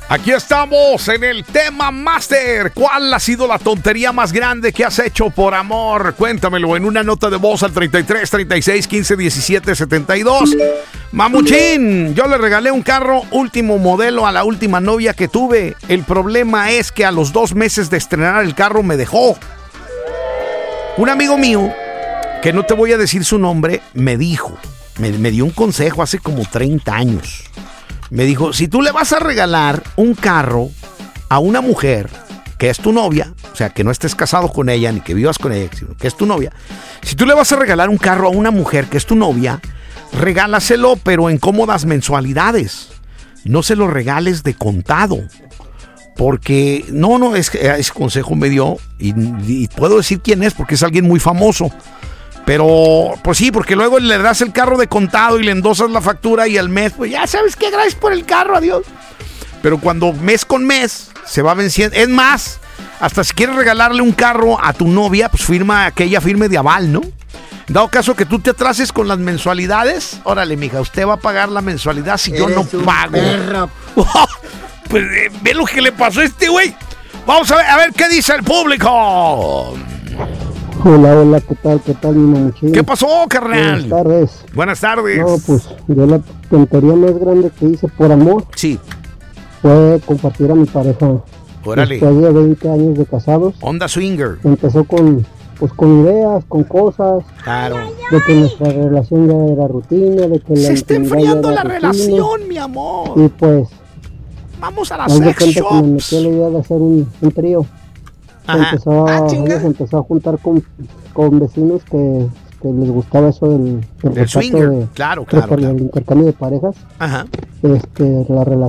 Aquí estamos en el tema Master. ¿Cuál ha sido la tontería más grande que has hecho por amor? Cuéntamelo en una nota de voz al 33 36 15 17 72. Mamuchín, yo le regalé un carro último modelo a la última novia que tuve. El problema es que a los 2 meses de estrenar el carro me dejó. Un amigo mío, que no te voy a decir su nombre, me dijo, me dio un consejo hace como 30 años. Me dijo, si tú le vas a regalar un carro a una mujer que es tu novia, o sea, que no estés casado con ella ni que vivas con ella, sino que es tu novia. Si tú le vas a regalar un carro a una mujer que es tu novia, regálaselo, pero en cómodas mensualidades. No se lo regales de contado. Porque, es que ese consejo me dio, y puedo decir quién es, porque es alguien muy famoso. Pero, pues sí, porque luego le das el carro de contado y le endosas la factura y al mes, pues ya sabes qué, gracias por el carro, adiós. Pero cuando mes con mes se va venciendo, es más, hasta si quieres regalarle un carro a tu novia, pues que ella firme de aval, ¿no? Dado caso que tú te atrases con las mensualidades, órale, mija, usted va a pagar la mensualidad si yo no pago. Pues ve lo que le pasó a este güey. Vamos a ver qué dice el público. Hola, ¿qué tal, mi mamuchín? ¿Qué pasó, carnal? Buenas tardes. No, pues, yo la tontería más grande que hice por amor, sí, fue compartir a mi pareja. Órale. Después de 20 años de casados. Onda swinger. Empezó con ideas, con cosas. Claro. De que nuestra relación ya era rutina, de que se está enfriando la relación, mi amor. Y pues, vamos a la sex shop. Me metió la idea de hacer un trío. Se empezó a juntar con vecinos que les gustaba eso del swinger, claro. El intercambio de parejas. Ajá. La relación